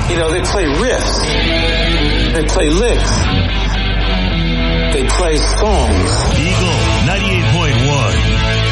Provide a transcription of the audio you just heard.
You know, they play riffs. They play licks. They play songs. Eagle 98.1.